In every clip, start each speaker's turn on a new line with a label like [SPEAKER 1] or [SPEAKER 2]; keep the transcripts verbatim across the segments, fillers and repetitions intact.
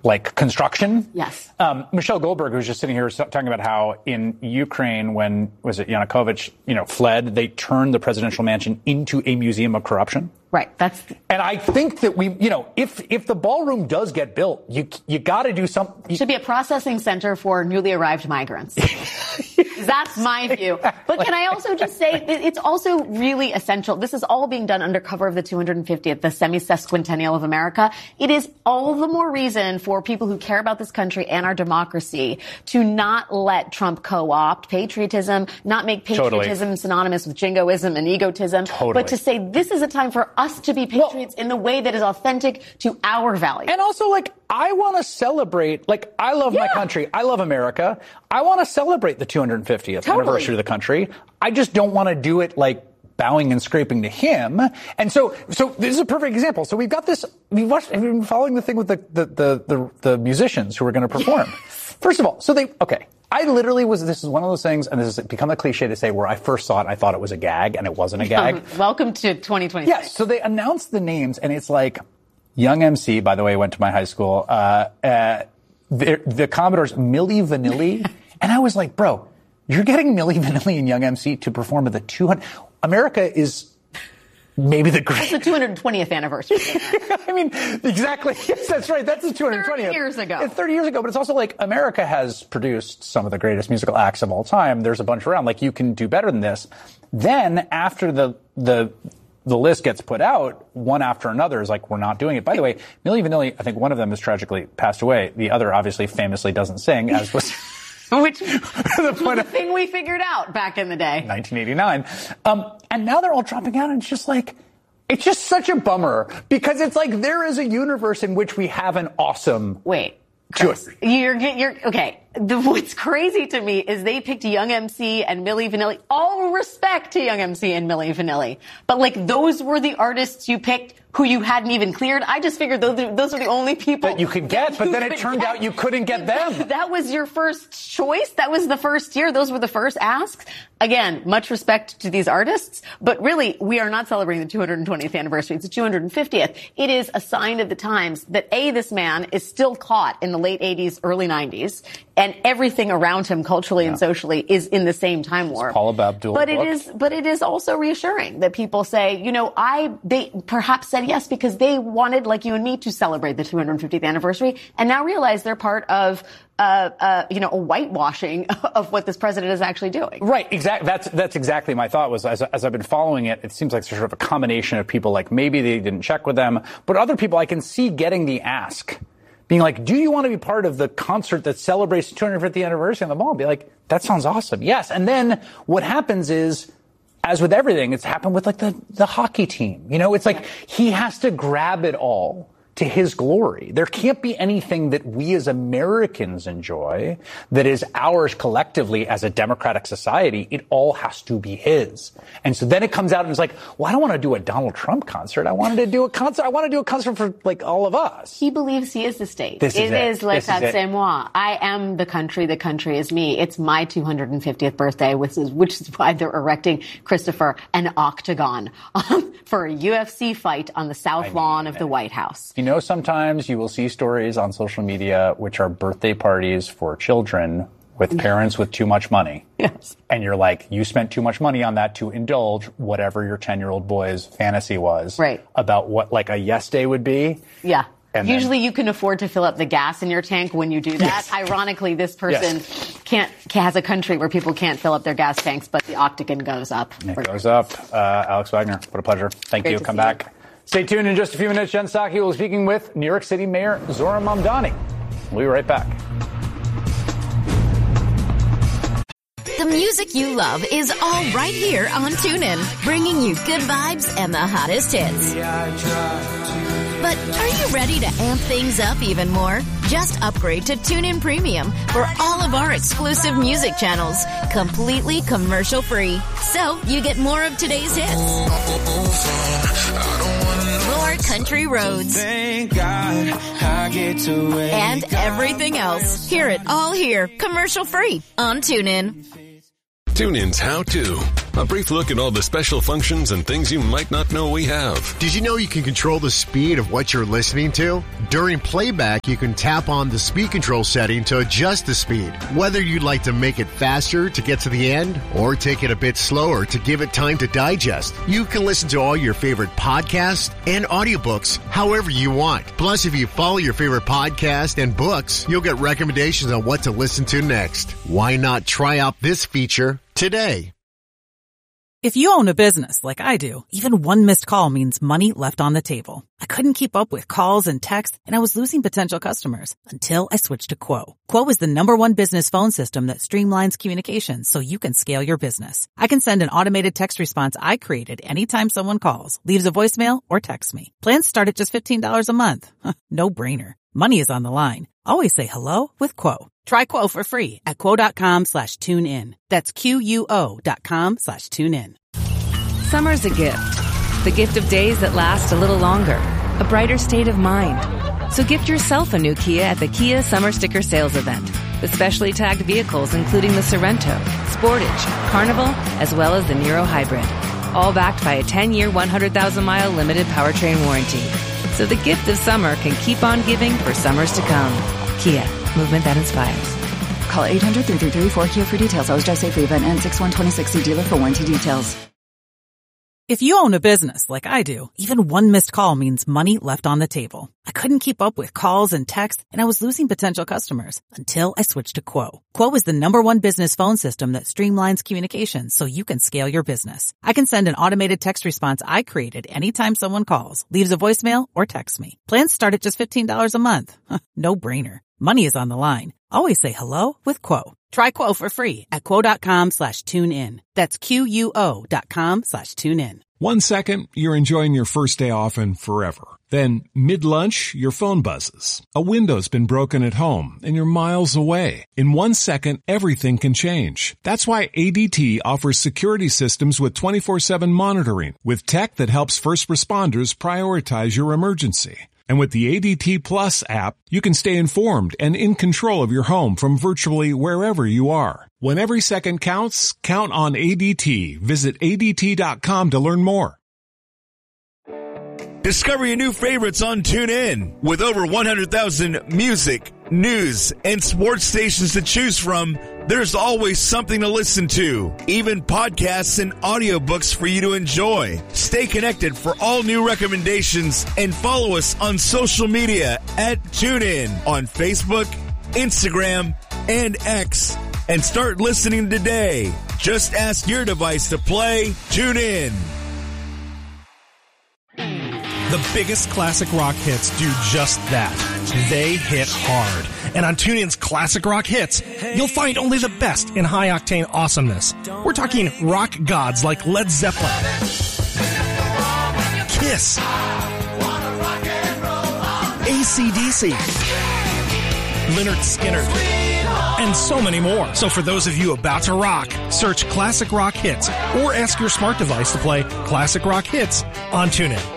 [SPEAKER 1] like construction.
[SPEAKER 2] Yes.
[SPEAKER 1] Um, Michelle Goldberg, who was just sitting here talking about how in Ukraine, when was it Yanukovych, you know, fled, they turned the presidential mansion into a museum of corruption.
[SPEAKER 2] Right. That's.
[SPEAKER 1] And I think that we, you know, if if the ballroom does get built, you you got to do something.
[SPEAKER 2] It should be a processing center for newly arrived migrants. That's my view. But can I also just say it's also really essential. This is all being done under cover of the two hundred fiftieth, the semi-sesquicentennial of America. It is all the more reason for people who care about this country and our democracy to not let Trump co-opt patriotism, not make patriotism totally. synonymous with jingoism and egotism,
[SPEAKER 1] totally.
[SPEAKER 2] but to say this is a time for us to be patriots well, in the way that is authentic to our values.
[SPEAKER 1] And also, like, I want to celebrate, like, I love yeah. my country. I love America. I want to celebrate the two hundred fiftieth totally. anniversary of the country. I just don't want to do it, like, bowing and scraping to him. And so, so this is a perfect example. So we've got this, we've watched, have you been following the thing with the, the, the, the, the musicians who are going to perform? Yes. First of all, so they, okay. I literally was, this is one of those things, and this has become a cliche to say, where I first saw it, I thought it was a gag, and it wasn't a gag.
[SPEAKER 2] Um, welcome to twenty twenty-six.
[SPEAKER 1] Yes, yeah, so they announced the names, and it's like, Young M C, by the way, went to my high school, uh, uh, the, the Commodores, Milli Vanilli, and I was like, bro, you're getting Milli Vanilli and Young M C to perform at the two hundred, America is maybe the great.
[SPEAKER 2] That's the two hundred twentieth anniversary.
[SPEAKER 1] I mean, exactly. Yes, that's right. That's the two hundred twentieth.
[SPEAKER 2] thirty years ago.
[SPEAKER 1] It's thirty years ago, but it's also like America has produced some of the greatest musical acts of all time. There's a bunch around. Like, you can do better than this. Then after the, the, the list gets put out, one after another is like, we're not doing it. By the way, Milli Vanilli, I think one of them has tragically passed away. The other obviously famously doesn't sing, as was...
[SPEAKER 2] Which the, point the thing we figured out back in the day.
[SPEAKER 1] nineteen eighty-nine. Um, and now they're all dropping out, and it's just like, it's just such a bummer, because it's like there is a universe in which we have an awesome...
[SPEAKER 2] Wait. Chris, you're, you're, okay. The, what's crazy to me is they picked Young M C and Milli Vanilli. All respect to Young M C and Milli Vanilli. But, like, those were the artists you picked who you hadn't even cleared. I just figured those, those are the only people
[SPEAKER 1] that you could get, but then it turned
[SPEAKER 2] get.
[SPEAKER 1] out you couldn't get them.
[SPEAKER 2] That was your first choice. That was the first year. Those were the first asks. Again, much respect to these artists, but really, we are not celebrating the two hundred twentieth anniversary. It's the two hundred fiftieth. It is a sign of the times that, A, this man is still caught in the late eighties, early nineties, and everything around him culturally yeah. and socially is in the same time warp.
[SPEAKER 1] It's Paula Abdul
[SPEAKER 2] but
[SPEAKER 1] book.
[SPEAKER 2] it is, but it is also reassuring that people say, you know, I, they perhaps said yes because they wanted, like you and me, to celebrate the two hundred fiftieth anniversary, and now realize they're part of, uh, uh, you know, a whitewashing of what this president is actually doing.
[SPEAKER 1] Right. Exactly. That's, that's exactly my thought was, as, as I've been following it, it seems like sort of a combination of people, like maybe they didn't check with them, but other people I can see getting the ask. Being like, do you want to be part of the concert that celebrates the two hundred fiftieth anniversary on the mall? Be like, that sounds awesome. Yes. And then what happens is, as with everything, it's happened with like the, the hockey team. You know, it's like he has to grab it all to his glory. There can't be anything that we as Americans enjoy that is ours collectively as a democratic society. It all has to be his. And so then it comes out and it's like, well, I don't want to do a Donald Trump concert. I wanted to do a concert. I want to do a concert for like all of us.
[SPEAKER 2] He believes he is the state.
[SPEAKER 1] This is
[SPEAKER 2] it.
[SPEAKER 1] It
[SPEAKER 2] is like that, c'est moi. I am the country. The country is me. It's my two hundred fiftieth birthday, which is, which is why they're erecting, Christopher, an octagon um, for a U F C fight on the south I mean, lawn of the White House.
[SPEAKER 1] You know, sometimes you will see stories on social media which are birthday parties for children with parents with too much money.
[SPEAKER 2] Yes.
[SPEAKER 1] And you're like, you spent too much money on that to indulge whatever your ten-year-old boy's fantasy was.
[SPEAKER 2] Right.
[SPEAKER 1] About what, like, a yes day would be.
[SPEAKER 2] Yeah.
[SPEAKER 1] And
[SPEAKER 2] Usually
[SPEAKER 1] then,
[SPEAKER 2] you can afford to fill up the gas in your tank when you do that.
[SPEAKER 1] Yes.
[SPEAKER 2] Ironically, this person
[SPEAKER 1] yes.
[SPEAKER 2] can't has a country where people can't fill up their gas tanks, but the octagon goes up.
[SPEAKER 1] It goes up. Uh, Alex Wagner, what a pleasure. Thank
[SPEAKER 2] Great
[SPEAKER 1] you.
[SPEAKER 2] to
[SPEAKER 1] Come
[SPEAKER 2] see
[SPEAKER 1] back.
[SPEAKER 2] You.
[SPEAKER 1] Stay tuned in just a few minutes. Jen Psaki will be speaking with New York City Mayor Zohran Mamdani. We'll be right back.
[SPEAKER 3] The music you love is all right here on TuneIn, bringing you good vibes and the hottest hits. But are you ready to amp things up even more? Just upgrade to TuneIn Premium for all of our exclusive music channels, completely commercial-free. So you get more of today's hits, more country roads,
[SPEAKER 4] Thank God I get to
[SPEAKER 3] and everything else. Hear it all here, commercial-free on TuneIn.
[SPEAKER 5] TuneIn's How To. A brief look at all the special functions and things you might not know we have.
[SPEAKER 6] Did you know you can control the speed of what you're listening to? During playback, you can tap on the speed control setting to adjust the speed. Whether you'd like to make it faster to get to the end or take it a bit slower to give it time to digest, you can listen to all your favorite podcasts and audiobooks however you want. Plus, if you follow your favorite podcast and books, you'll get recommendations on what to listen to next. Why not try out this feature today?
[SPEAKER 7] If you own a business like I do, even one missed call means money left on the table. I couldn't keep up with calls and texts, and I was losing potential customers until I switched to Quo. Quo is the number one business phone system that streamlines communications so you can scale your business. I can send an automated text response I created anytime someone calls, leaves a voicemail, or texts me. Plans start at just fifteen dollars a month. No brainer. Money is on the line. Always say hello with Quo. Try Quo for free at quo.com slash tune in. That's Q-U-O dot com slash tune in.
[SPEAKER 8] Summer's a gift. The gift of days that last a little longer. A brighter state of mind. So gift yourself a new Kia at the Kia Summer Sticker Sales Event. With specially tagged vehicles including the Sorento, Sportage, Carnival, as well as the Niro Hybrid. All backed by a ten-year, one hundred thousand mile limited powertrain warranty. So the gift of summer can keep on giving for summers to come. Kia, movement that inspires.
[SPEAKER 9] Call eight hundred, three three three, four K I A for details. Always drive safely. Event ends six one twenty-six. See dealer for warranty details.
[SPEAKER 7] If you own a business like I do, even one missed call means money left on the table. I couldn't keep up with calls and texts, and I was losing potential customers until I switched to Quo. Quo is the number one business phone system that streamlines communications so you can scale your business. I can send an automated text response I created anytime someone calls, leaves a voicemail, or texts me. Plans start at just fifteen dollars a month. No brainer. Money is on the line. Always say hello with Quo. Try Quo for free at quo.com slash tune in. That's Q-U-O dot com slash tune in.
[SPEAKER 10] One second, you're enjoying your first day off and forever. Then, mid-lunch, your phone buzzes. A window's been broken at home and you're miles away. In one second, everything can change. That's why A D T offers security systems with twenty-four seven monitoring, with tech that helps first responders prioritize your emergency. And with the A D T Plus app, you can stay informed and in control of your home from virtually wherever you are. When every second counts, count on A D T. Visit A D T dot com to learn more.
[SPEAKER 11] Discover your new favorites on TuneIn. With over one hundred thousand music, news, and sports stations to choose from, there's always something to listen to. Even podcasts and audiobooks for you to enjoy. Stay connected for all new recommendations and follow us on social media at TuneIn on Facebook, Instagram, and X. And start listening today. Just ask your device to play TuneIn.
[SPEAKER 12] The biggest classic rock hits do just that. They hit hard. And on TuneIn's Classic Rock Hits, you'll find only the best in high-octane awesomeness. We're talking rock gods like Led Zeppelin, Kiss, A C D C, Lynyrd Skynyrd, and so many more. So for those of you about to rock, search Classic Rock Hits or ask your smart device to play Classic Rock Hits on TuneIn.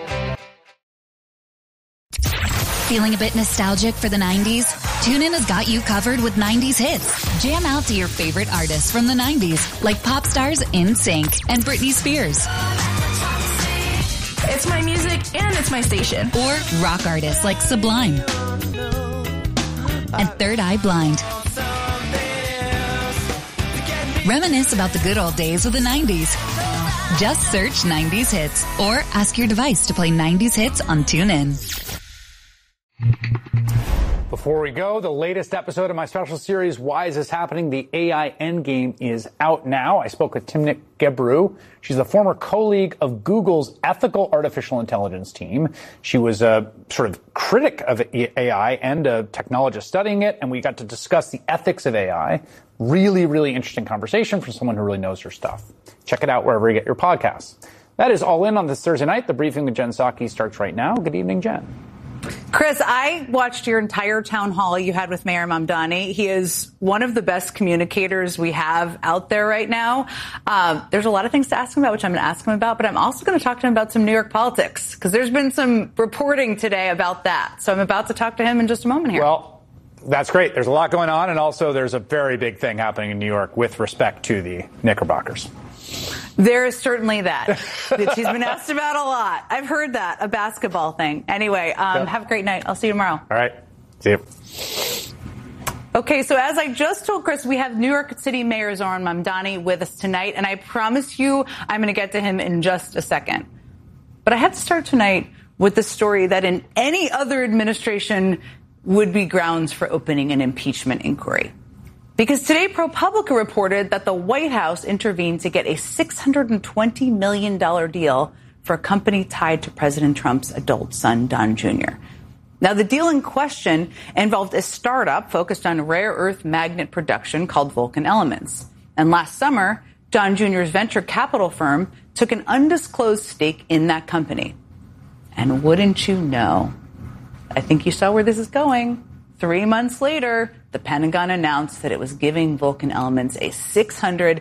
[SPEAKER 3] Feeling a bit nostalgic for the nineties? TuneIn has got you covered with nineties hits. Jam out to your favorite artists from the nineties, like pop stars NSYNC and Britney Spears.
[SPEAKER 13] It's my music and it's my station.
[SPEAKER 3] Or rock artists like Sublime and Third Eye Blind. Reminisce about the good old days with the nineties. Just search nineties hits or ask your device to play nineties hits on TuneIn.
[SPEAKER 1] Before we go, the latest episode of my special series, Why Is This Happening? The A I Endgame is out now. I spoke with Timnit Gebru. She's the former colleague of Google's ethical artificial intelligence team. She was a sort of critic of A I and a technologist studying it, and we got to discuss the ethics of A I. Really, really interesting conversation from someone who really knows her stuff. Check it out wherever you get your podcasts. That is all in on this Thursday night. The briefing with Jen Psaki starts right now. Good evening, Jen.
[SPEAKER 14] Chris, I watched your entire town hall you had with Mayor Mamdani. He is one of the best communicators we have out there right now. Um, there's a lot of things to ask him about, which I'm going to ask him about, but I'm also going to talk to him about some New York politics, because there's been some reporting today about that. So I'm about to talk to him in just a moment here.
[SPEAKER 1] Well, that's great. There's a lot going on, and also there's a very big thing happening in New York with respect to the Knickerbockers.
[SPEAKER 14] There is certainly that. that she's been asked about a lot. I've heard that, a basketball thing. Anyway, um,
[SPEAKER 1] Yep.
[SPEAKER 14] have a great night. I'll see you tomorrow.
[SPEAKER 1] All right. See you.
[SPEAKER 14] Okay, so as I just told Chris, we have New York City Mayor Zohran Mamdani with us tonight, and I promise you I'm going to get to him in just a second. But I have to start tonight with the story that in any other administration would be grounds for opening an impeachment inquiry. Because today, ProPublica reported that the White House intervened to get a six hundred twenty million dollars deal for a company tied to President Trump's adult son, Don Junior Now, the deal in question involved a startup focused on rare earth magnet production called Vulcan Elements. And last summer, Don Junior's venture capital firm took an undisclosed stake in that company. And wouldn't you know, I think you saw where this is going. Three months later, the Pentagon announced that it was giving Vulcan Elements a six hundred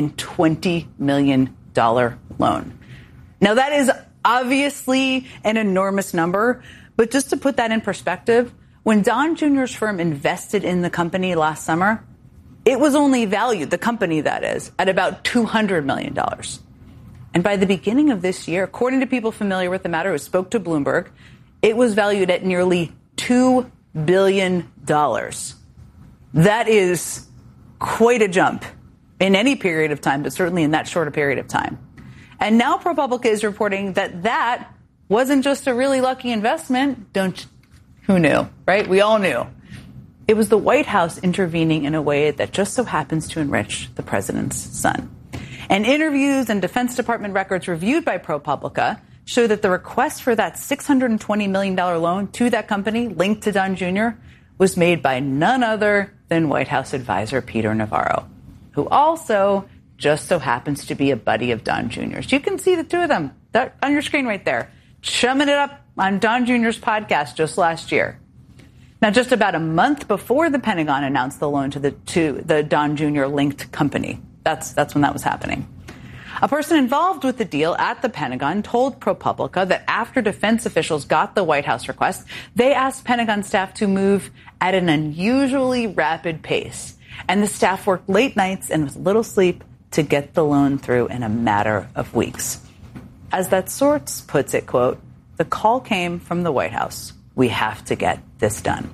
[SPEAKER 14] twenty million dollars loan. Now, that is obviously an enormous number, but just to put that in perspective, when Don Junior's firm invested in the company last summer, it was only valued, the company that is, at about two hundred million dollars. And by the beginning of this year, according to people familiar with the matter who spoke to Bloomberg, it was valued at nearly two billion dollars. That is quite a jump in any period of time, but certainly in that short a period of time. And now ProPublica is reporting that that wasn't just a really lucky investment. Don't, who knew, right? We all knew. It was the White House intervening in a way that just so happens to enrich the president's son. And interviews and Defense Department records reviewed by ProPublica show that the request for that six hundred twenty million dollars loan to that company linked to Don Junior was made by none other than White House advisor Peter Navarro, who also just so happens to be a buddy of Don Junior's. You can see the two of them that, on your screen right there, chumming it up on Don Junior's podcast just last year. Now, just about a month before the Pentagon announced the loan to the to the Don Junior linked company, that's that's when that was happening. A person involved with the deal at the Pentagon told ProPublica that after defense officials got the White House request, they asked Pentagon staff to move at an unusually rapid pace. And the staff worked late nights and with little sleep to get the loan through in a matter of weeks. As that source puts it, quote, the call came from the White House. We have to get this done.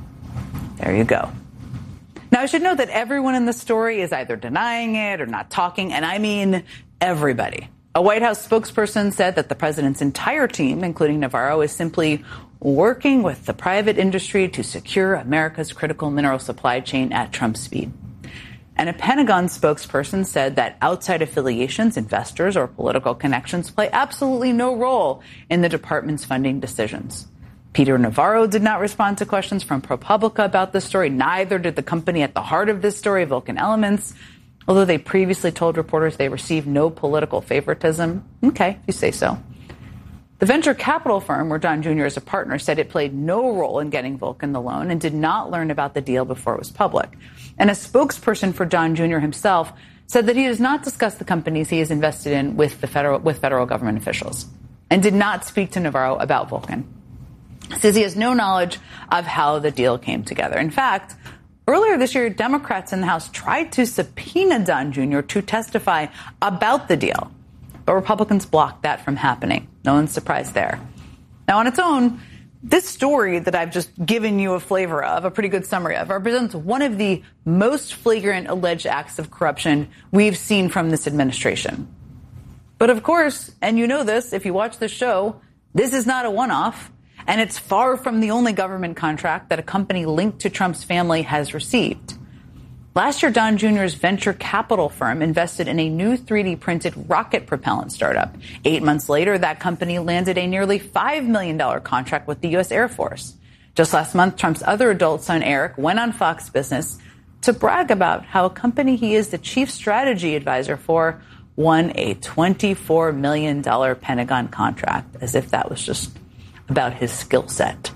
[SPEAKER 14] There you go. Now, I should note that everyone in the story is either denying it or not talking, and I mean everybody. A White House spokesperson said that the president's entire team, including Navarro, is simply working with the private industry to secure America's critical mineral supply chain at Trump speed. And a Pentagon spokesperson said that outside affiliations, investors, or political connections play absolutely no role in the department's funding decisions. Peter Navarro did not respond to questions from ProPublica about this story. Neither did the company at the heart of this story, Vulcan Elements, although they previously told reporters they received no political favoritism. Okay, if you say so. The venture capital firm where Don Junior is a partner said it played no role in getting Vulcan the loan and did not learn about the deal before it was public. And a spokesperson for Don Junior himself said that he does not discuss the companies he is invested in with the federal with federal government officials and did not speak to Navarro about Vulcan. Says he has no knowledge of how the deal came together. In fact, earlier this year, Democrats in the House tried to subpoena Don Junior to testify about the deal, but Republicans blocked that from happening. No one's surprised there. Now, on its own, this story that I've just given you a flavor of, a pretty good summary of, represents one of the most flagrant alleged acts of corruption we've seen from this administration. But of course, and you know this if you watch the show, this is not a one-off. And it's far from the only government contract that a company linked to Trump's family has received. Last year, Don Junior's venture capital firm invested in a new three D printed rocket propellant startup. Eight months later, that company landed a nearly five million dollars contract with the U S Air Force. Just last month, Trump's other adult son, Eric, went on Fox Business to brag about how a company he is the chief strategy advisor for won a twenty-four million dollars Pentagon contract, as if that was just about his skill set.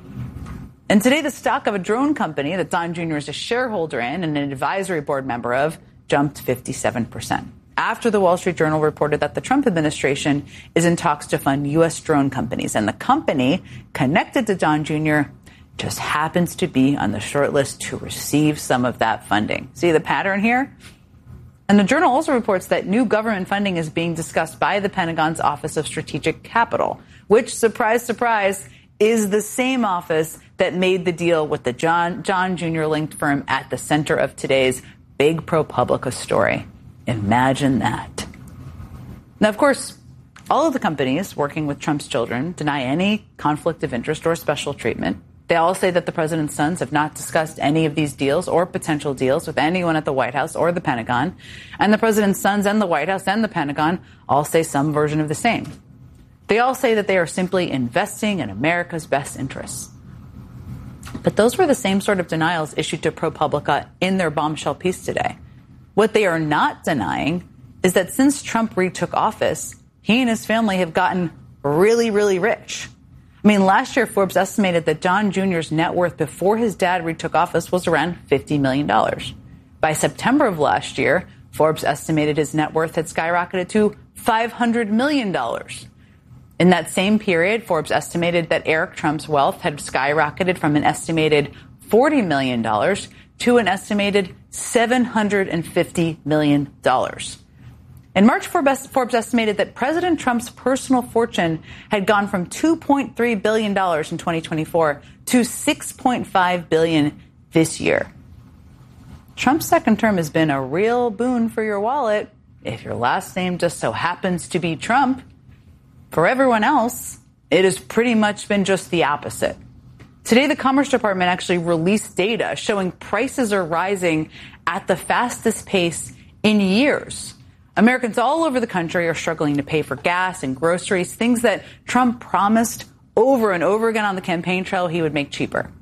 [SPEAKER 14] And today, the stock of a drone company that Don Junior is a shareholder in and an advisory board member of jumped fifty-seven percent after the Wall Street Journal reported that the Trump administration is in talks to fund U S drone companies. And the company connected to Don Junior just happens to be on the short list to receive some of that funding. See the pattern here? And the Journal also reports that new government funding is being discussed by the Pentagon's Office of Strategic Capital, which, surprise, surprise, is the same office that made the deal with the John, John Junior linked firm at the center of today's big ProPublica story. Imagine that. Now, of course, all of the companies working with Trump's children deny any conflict of interest or special treatment. They all say that the president's sons have not discussed any of these deals or potential deals with anyone at the White House or the Pentagon. And the president's sons and the White House and the Pentagon all say some version of the same. They all say that they are simply investing in America's best interests. But those were the same sort of denials issued to ProPublica in their bombshell piece today. What they are not denying is that since Trump retook office, he and his family have gotten really, really rich. I mean, last year, Forbes estimated that John Junior's net worth before his dad retook office was around fifty million dollars. By September of last year, Forbes estimated his net worth had skyrocketed to five hundred million dollars. In that same period, Forbes estimated that Eric Trump's wealth had skyrocketed from an estimated forty million dollars to an estimated seven hundred fifty million dollars. In March, Forbes estimated that President Trump's personal fortune had gone from two point three billion dollars in twenty twenty-four to six point five billion dollars this year. Trump's second term has been a real boon for your wallet if your last name just so happens to be Trump. For everyone else, it has pretty much been just the opposite. Today, the Commerce Department actually released data showing prices are rising at the fastest pace in years. Americans all over the country are struggling to pay for gas and groceries, things that Trump promised over and over again on the campaign trail he would make cheaper.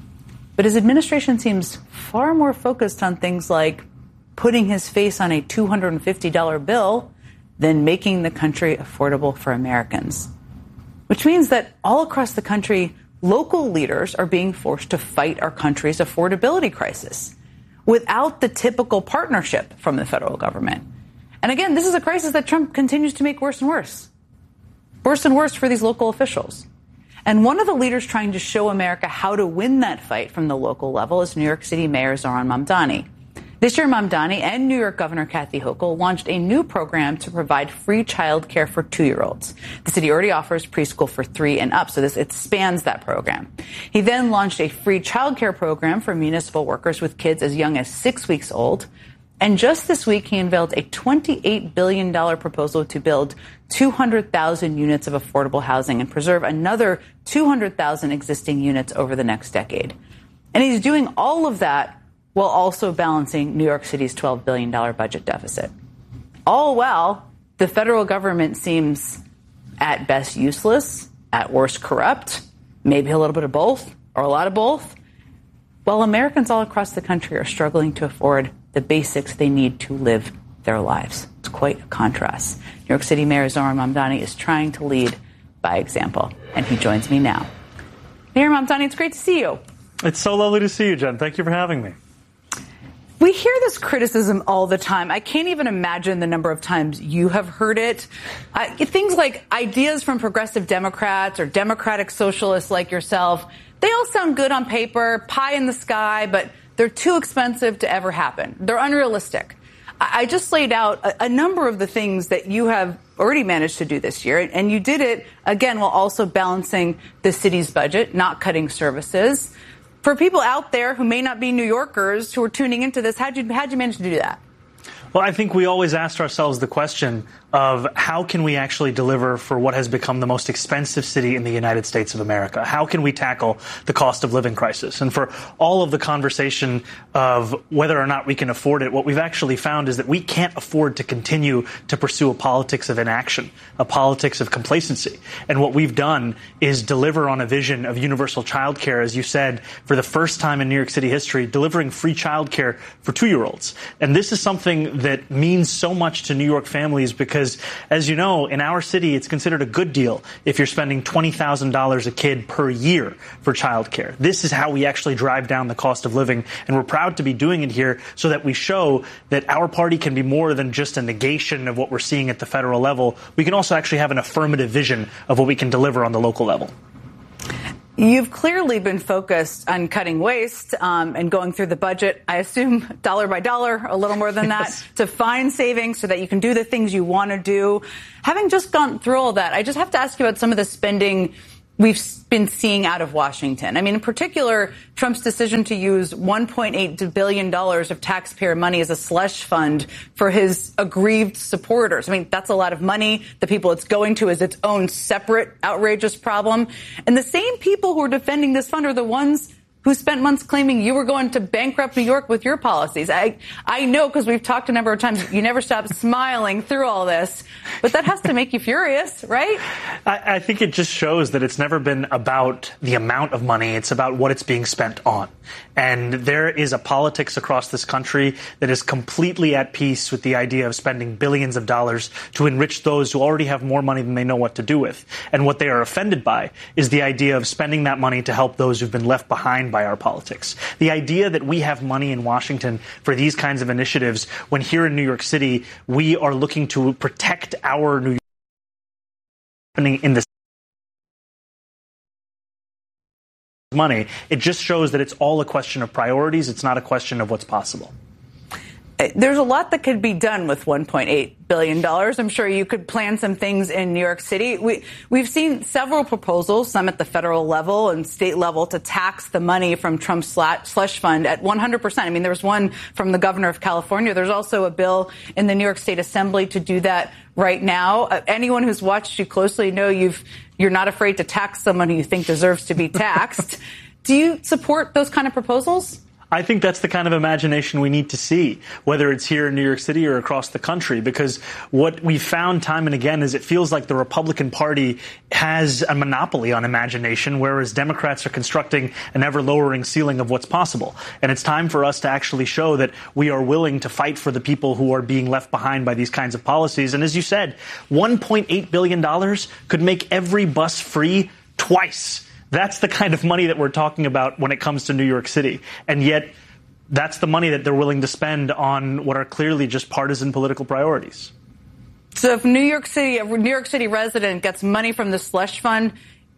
[SPEAKER 14] But his administration seems far more focused on things like putting his face on a two hundred fifty dollars bill than making the country affordable for Americans. Which means that all across the country, local leaders are being forced to fight our country's affordability crisis without the typical partnership from the federal government. And again, this is a crisis that Trump continues to make worse and worse. Worse and worse for these local officials. And one of the leaders trying to show America how to win that fight from the local level is New York City Mayor Zohran Mamdani. This year, Mamdani and New York Governor Kathy Hochul launched a new program to provide free child care for two-year-olds. The city already offers preschool for three and up, so this expands that program. He then launched a free child care program for municipal workers with kids as young as six weeks old. And just this week, he unveiled a twenty-eight billion dollars proposal to build two hundred thousand units of affordable housing and preserve another two hundred thousand existing units over the next decade. And he's doing all of that while also balancing New York City's twelve billion dollars budget deficit. All while the federal government seems at best useless, at worst corrupt, maybe a little bit of both or a lot of both, while Americans all across the country are struggling to afford the basics they need to live their lives. It's quite a contrast. New York City Mayor Zohran Mamdani is trying to lead by example, and he joins me now. Mayor Mamdani, it's great to see you.
[SPEAKER 15] It's so lovely to see you, Jen. Thank you for having me.
[SPEAKER 14] We hear this criticism all the time. I can't even imagine the number of times you have heard it. Uh, things like ideas from progressive Democrats or democratic socialists like yourself, they all sound good on paper, pie in the sky, but they're too expensive to ever happen. They're unrealistic. I just laid out a, a number of the things that you have already managed to do this year, and you did it, again, while also balancing the city's budget, not cutting services. For people out there who may not be New Yorkers who are tuning into this, how'd you, how'd you manage to do that?
[SPEAKER 15] Well, I think we always asked ourselves the question of how can we actually deliver for what has become the most expensive city in the United States of America? How can we tackle the cost of living crisis? And for all of the conversation of whether or not we can afford it, what we've actually found is that we can't afford to continue to pursue a politics of inaction, a politics of complacency. And what we've done is deliver on a vision of universal child care, as you said, for the first time in New York City history, delivering free child care for two-year-olds. And this is something that means so much to New York families because Because, as you know, in our city, it's considered a good deal if you're spending twenty thousand dollars a kid per year for childcare. This is how we actually drive down the cost of living, and we're proud to be doing it here so that we show that our party can be more than just a negation of what we're seeing at the federal level. We can also actually have an affirmative vision of what we can deliver on the local level.
[SPEAKER 14] You've clearly been focused on cutting waste um, and going through the budget, I assume dollar by dollar, a little more than that, yes. to find savings so that you can do the things you want to do. Having just gone through all that, I just have to ask you about some of the spending we've been seeing out of Washington. I mean, in particular, Trump's decision to use one point eight billion dollars of taxpayer money as a slush fund for his aggrieved supporters. I mean, that's a lot of money. The people it's going to is its own separate outrageous problem. And the same people who are defending this fund are the ones who spent months claiming you were going to bankrupt New York with your policies. I I know because we've talked a number of times, you never stop smiling through all this, but that has to make you furious, right?
[SPEAKER 15] I, I think it just shows that it's never been about the amount of money. It's about what it's being spent on. And there is a politics across this country that is completely at peace with the idea of spending billions of dollars to enrich those who already have more money than they know what to do with. And what they are offended by is the idea of spending that money to help those who've been left behind by our politics. The idea that we have money in Washington for these kinds of initiatives when here in New York City we are looking to protect our New York happening in the money, it just shows that it's all a question of priorities. It's not a question of what's possible.
[SPEAKER 14] There's a lot that could be done with one point eight billion dollars. I'm sure you could plan some things in New York City. We, we've seen several proposals, some at the federal level and state level, to tax the money from Trump's slush fund at one hundred percent. I mean, there was one from the governor of California. There's also a bill in the New York State Assembly to do that right now. Uh, anyone who's watched you closely know you've, you're not afraid to tax someone who you think deserves to be taxed. Do you support those kind of proposals?
[SPEAKER 15] I think that's the kind of imagination we need to see, whether it's here in New York City or across the country, because what we've found time and again is it feels like the Republican Party has a monopoly on imagination, whereas Democrats are constructing an ever-lowering ceiling of what's possible. And it's time for us to actually show that we are willing to fight for the people who are being left behind by these kinds of policies. And as you said, one point eight billion dollars could make every bus free twice. That's the kind of money that we're talking about when it comes to New York City. And yet, that's the money that they're willing to spend on what are clearly just partisan political priorities.
[SPEAKER 14] So if New York City, a New York City resident gets money from the slush fund,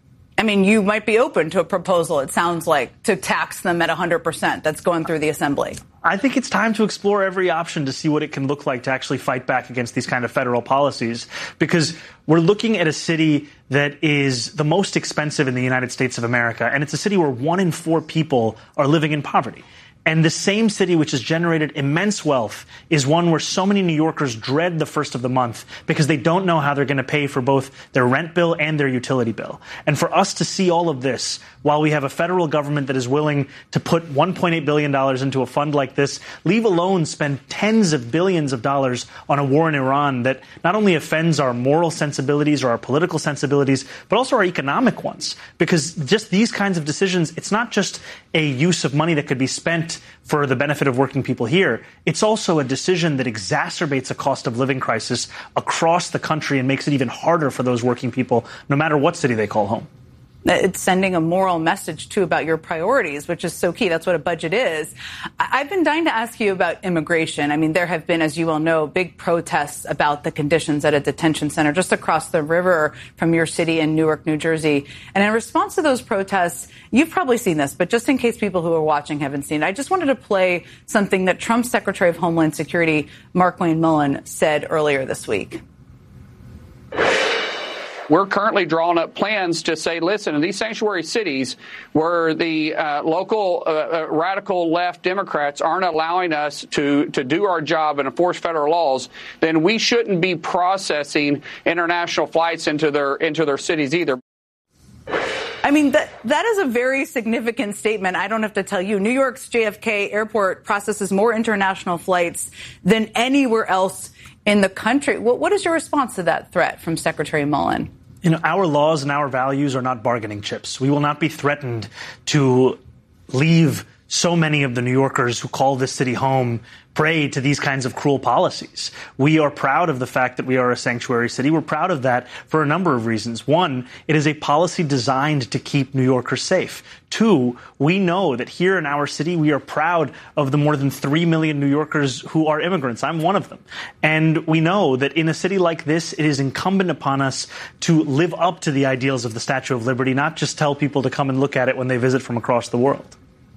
[SPEAKER 14] I mean, you might be open to a proposal, it sounds like, to tax them at one hundred percent that's going through the assembly.
[SPEAKER 15] I think it's time to explore every option to see what it can look like to actually fight back against these kind of federal policies, because we're looking at a city that is the most expensive in the United States of America, and it's a city where one in four people are living in poverty. And the same city which has generated immense wealth is one where so many New Yorkers dread the first of the month because they don't know how they're going to pay for both their rent bill and their utility bill. And for us to see all of this while we have a federal government that is willing to put one point eight billion dollars into a fund like this, leave alone spend tens of billions of dollars on a war in Iran that not only offends our moral sensibilities or our political sensibilities, but also our economic ones. Because just these kinds of decisions, it's not just a use of money that could be spent for the benefit of working people here. It's also a decision that exacerbates a cost of living crisis across the country and makes it even harder for those working people, no matter what city they call home.
[SPEAKER 14] It's sending a moral message, too, about your priorities, which is so key. That's what a budget is. I've been dying to ask you about immigration. I mean, there have been, as you well know, big protests about the conditions at a detention center just across the river from your city in Newark, New Jersey. And in response to those protests, you've probably seen this, but just in case people who are watching haven't seen it, I just wanted to play something that Trump's Secretary of Homeland Security, Markwayne Mullin, said earlier this week.
[SPEAKER 16] We're currently drawing up plans to say, listen, in these sanctuary cities where the uh, local uh, uh, radical left Democrats aren't allowing us to, to do our job and enforce federal laws, then we shouldn't be processing international flights into their into their cities either.
[SPEAKER 14] I mean, that that is a very significant statement. I don't have to tell you. New York's J F K airport processes more international flights than anywhere else in the country. What, what is your response to that threat from Secretary Mullin?
[SPEAKER 15] You know, our laws and our values are not bargaining chips. We will not be threatened to leave so many of the New Yorkers who call this city home prey to these kinds of cruel policies. We are proud of the fact that we are a sanctuary city. We're proud of that for a number of reasons. One, it is a policy designed to keep New Yorkers safe. Two, we know that here in our city, we are proud of the more than three million New Yorkers who are immigrants. I'm one of them. And we know that in a city like this, it is incumbent upon us to live up to the ideals of the Statue of Liberty, not just tell people to come and look at it when they visit from across the world.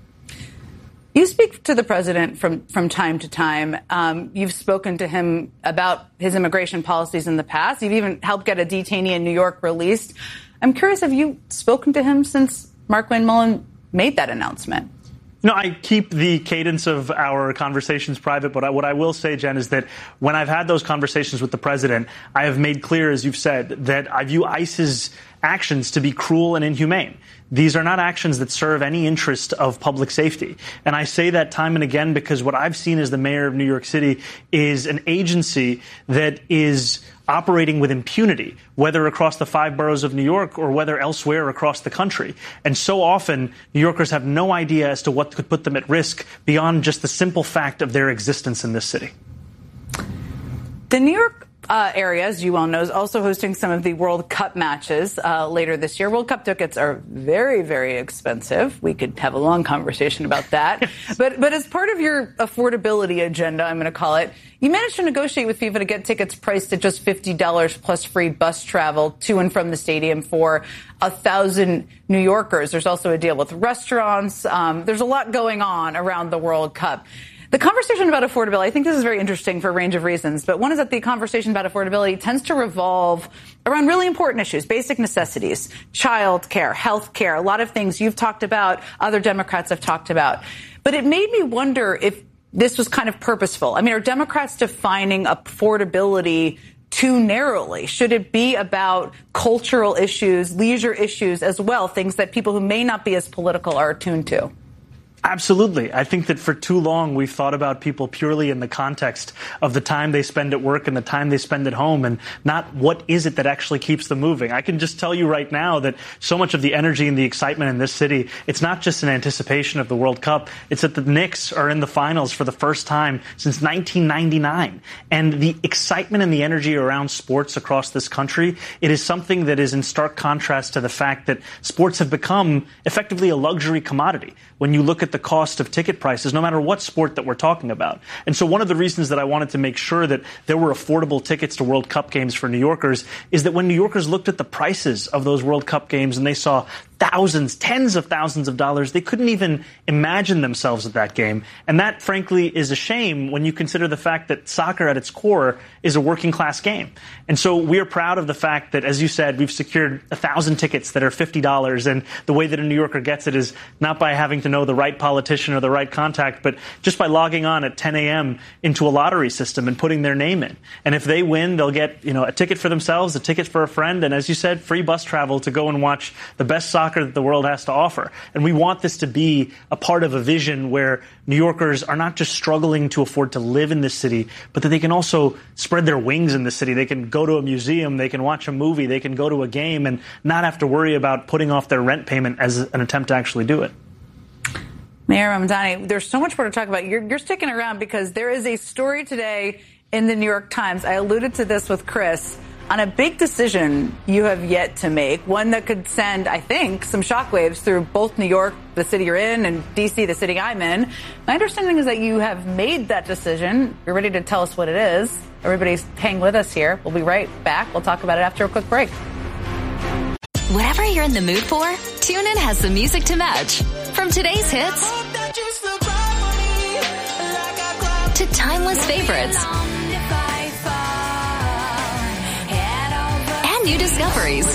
[SPEAKER 14] You speak to the president from, from time to time. Um, you've spoken to him about his immigration policies in the past. You've even helped get a detainee in New York released. I'm curious, have you spoken to him since Markwayne Mullin made that announcement?
[SPEAKER 15] No, I keep the cadence of our conversations private, but I, what I will say, Jen, is that when I've had those conversations with the president, I have made clear, as you've said, that I view ICE's actions to be cruel and inhumane. These are not actions that serve any interest of public safety. And I say that time and again because what I've seen as the mayor of New York City is an agency that is operating with impunity, whether across the five boroughs of New York or whether elsewhere across the country. And so often, New Yorkers have no idea as to what could put them at risk beyond just the simple fact of their existence in this city.
[SPEAKER 14] The New York Uh, area, as you well know, is also hosting some of the World Cup matches uh, later this year. World Cup tickets are very, very expensive. We could have a long conversation about that. but but as part of your affordability agenda, I'm going to call it, you managed to negotiate with FIFA to get tickets priced at just fifty dollars plus free bus travel to and from the stadium for a thousand New Yorkers. There's also a deal with restaurants. Um, there's a lot going on around the World Cup. The conversation about affordability, I think this is very interesting for a range of reasons, but one is that the conversation about affordability tends to revolve around really important issues, basic necessities, child care, health care, a lot of things you've talked about, other Democrats have talked about. But it made me wonder if this was kind of purposeful. I mean, are Democrats defining affordability too narrowly? Should it be about cultural issues, leisure issues as well, things that people who may not be as political are attuned to?
[SPEAKER 15] Absolutely. I think that for too long we've thought about people purely in the context of the time they spend at work and the time they spend at home and not what is it that actually keeps them moving. I can just tell you right now that so much of the energy and the excitement in this city, it's not just in anticipation of the World Cup. It's that the Knicks are in the finals for the first time since nineteen ninety-nine. And the excitement and the energy around sports across this country, it is something that is in stark contrast to the fact that sports have become effectively a luxury commodity. When you look at the cost of ticket prices, no matter what sport that we're talking about. And so one of the reasons that I wanted to make sure that there were affordable tickets to World Cup games for New Yorkers is that when New Yorkers looked at the prices of those World Cup games and they saw thousands, tens of thousands of dollars, they couldn't even imagine themselves at that game. And that, frankly, is a shame when you consider the fact that soccer at its core is a working class game. And so we are proud of the fact that, as you said, we've secured a thousand tickets that are fifty dollars. And the way that a New Yorker gets it is not by having to know the right politician or the right contact, but just by logging on at ten a.m. into a lottery system and putting their name in. And if they win, they'll get, you know, a ticket for themselves, a ticket for a friend, and as you said, free bus travel to go and watch the best soccer that the world has to offer. And we want this to be a part of a vision where New Yorkers are not just struggling to afford to live in this city, but that they can also spread their wings in the city. They can go to a museum, they can watch a movie, they can go to a game and not have to worry about putting off their rent payment as an attempt to actually do it.
[SPEAKER 14] Mayor Mamdani, there's so much more to talk about. You're, you're sticking around because there is a story today in the New York Times. I alluded to this with Chris on a big decision you have yet to make, one that could send, I think, some shockwaves through both New York, the city you're in, and D C, the city I'm in. My understanding is that you have made that decision. You're ready to tell us what it is. Everybody's hang with us here. We'll be right back. We'll talk about it after a quick break.
[SPEAKER 3] Whatever you're in the mood for, TuneIn has the music to match. From today's hits to timeless favorites and new discoveries.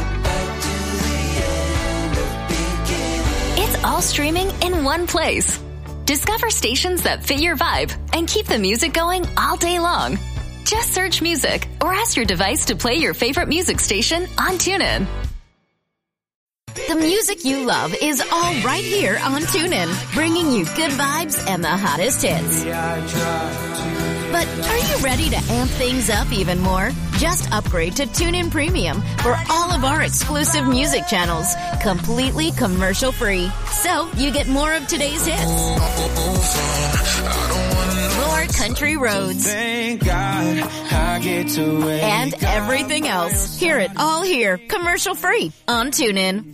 [SPEAKER 3] It's all streaming in one place. Discover stations that fit your vibe and keep the music going all day long. Just search music or ask your device to play your favorite music station on TuneIn. The music you love is all right here on TuneIn, bringing you good vibes and the hottest hits. But are you ready to amp things up even more? Just upgrade to TuneIn Premium for all of our exclusive music channels, completely commercial-free. So you get more of today's hits, more country roads,
[SPEAKER 4] Thank God I get to wake
[SPEAKER 3] and everything else. Hear it all here, commercial-free on TuneIn.